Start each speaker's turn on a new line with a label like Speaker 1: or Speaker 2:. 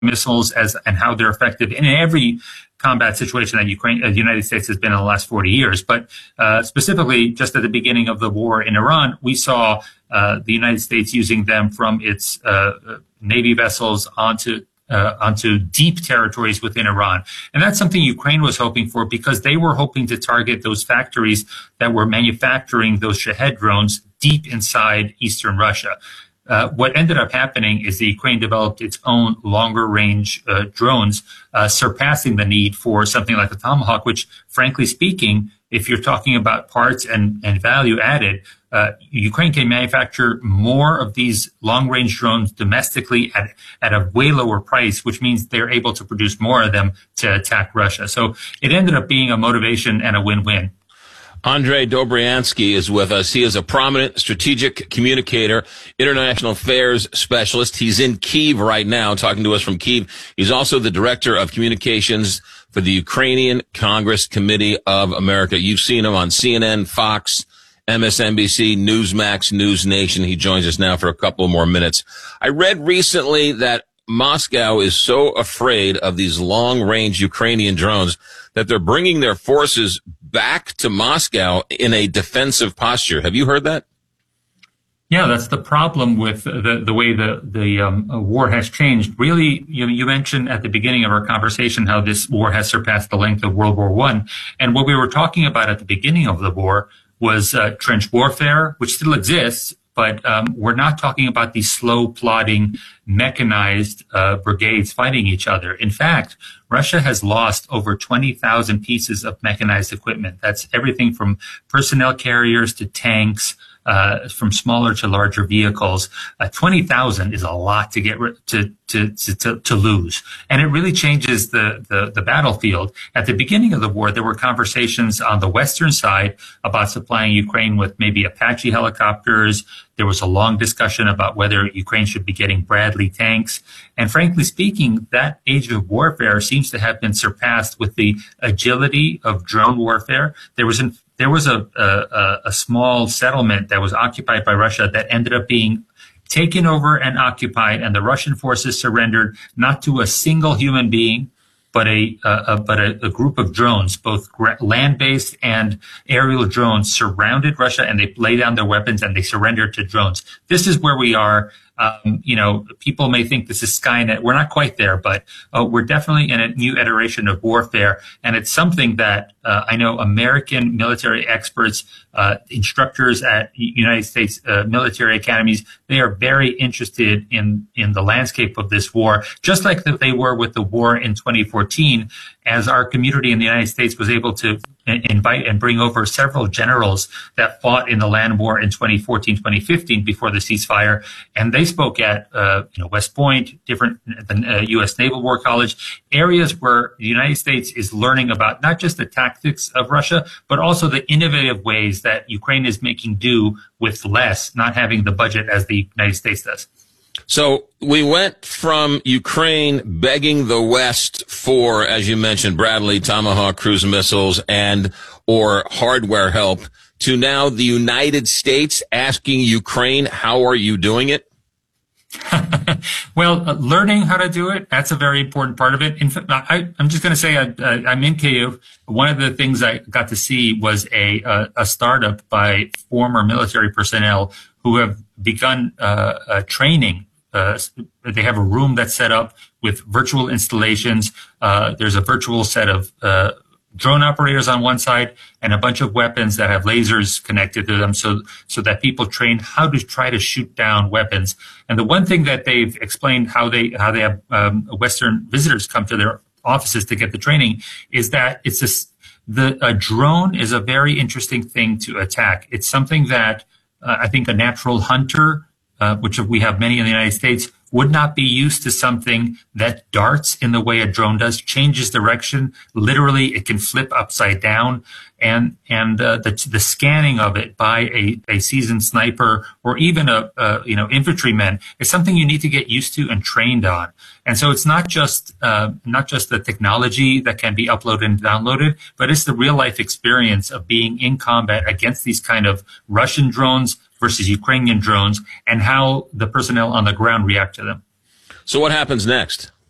Speaker 1: missiles and how they're effective in every combat situation that the United States has been in the last 40 years. But specifically, just at the beginning of the war in Iran, we saw the United States using them from its Navy vessels onto deep territories within Iran. And that's something Ukraine was hoping for, because they were hoping to target those factories that were manufacturing those Shahed drones deep inside eastern Russia. What ended up happening is the Ukraine developed its own longer range drones, surpassing the need for something like the Tomahawk, which, frankly speaking, if you're talking about parts and value added, Ukraine can manufacture more of these long range drones domestically at a way lower price, which means they're able to produce more of them to attack Russia. So it ended up being a motivation and a win-win.
Speaker 2: Andrei Dobriansky is with us. He is a prominent strategic communicator, international affairs specialist. He's in Kyiv right now, talking to us from Kyiv. He's also the director of communications for the Ukrainian Congress Committee of America. You've seen him on CNN, Fox, MSNBC, Newsmax, News Nation. He joins us now for a couple more minutes. I read recently that Moscow is so afraid of these long-range Ukrainian drones that they're bringing their forces back to Moscow in a defensive posture. Have you heard that?
Speaker 1: Yeah, that's the problem with the way the war has changed. Really, you mentioned at the beginning of our conversation how this war has surpassed the length of World War I. And what we were talking about at the beginning of the war was trench warfare, which still exists, but we're not talking about these slow, plodding, mechanized brigades fighting each other. In fact, Russia has lost over 20,000 pieces of mechanized equipment. That's everything from personnel carriers to tanks, from smaller to larger vehicles. 20,000 is a lot to get to lose, and it really changes the battlefield. At the beginning of the war, there were conversations on the western side about supplying Ukraine with maybe Apache helicopters. There was a long discussion about whether Ukraine should be getting Bradley tanks. And frankly speaking, that age of warfare seems to have been surpassed with the agility of drone warfare. There was a small settlement that was occupied by Russia that ended up being taken over and occupied, and the Russian forces surrendered not to a single human being, but a group of drones, both land-based and aerial drones, surrounded Russia, and they lay down their weapons and they surrendered to drones. This is where we are. People may think this is Skynet. We're not quite there, but we're definitely in a new iteration of warfare. And it's something that I know American military experts, instructors at United States military academies, they are very interested in the landscape of this war, just like they were with the war in 2014, as our community in the United States was able to invite and bring over several generals that fought in the land war in 2014, 2015 before the ceasefire. And they spoke at West Point, the U.S. Naval War College, areas where the United States is learning about not just the tactics of Russia, but also the innovative ways that Ukraine is making do with less, not having the budget as the United States does.
Speaker 2: So we went from Ukraine begging the West for, as you mentioned, Bradley, Tomahawk cruise missiles or hardware help, to now the United States asking Ukraine, how are you doing it?
Speaker 1: Well, learning how to do it, that's a very important part of it. In fact, I'm just going to say I'm in Kyiv. One of the things I got to see was a startup by former military personnel who have begun training. They have a room that's set up with virtual installations. There's a virtual set of drone operators on one side and a bunch of weapons that have lasers connected to them, so that people train how to try to shoot down weapons. And the one thing that they've explained how they have Western visitors come to their offices to get the training is that a drone is a very interesting thing to attack. It's something that I think a natural hunter, which we have many in the United States, would not be used to something that darts in the way a drone does, changes direction. Literally, it can flip upside down. And the scanning of it by a seasoned sniper or even infantryman is something you need to get used to and trained on. And so it's not just the technology that can be uploaded and downloaded, but it's the real life experience of being in combat against these kind of Russian drones versus Ukrainian drones, and how the personnel on the ground react to them.
Speaker 2: So what happens next?